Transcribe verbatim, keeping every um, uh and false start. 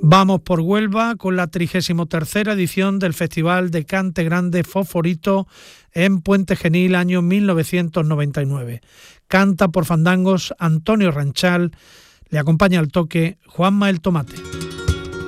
Vamos por Huelva con la trigésima tercera edición del Festival de Cante Grande Fosforito en Puente Genil, año mil novecientos noventa y nueve. Canta por fandangos Antonio Ranchal, le acompaña al toque Juanma el Tomate.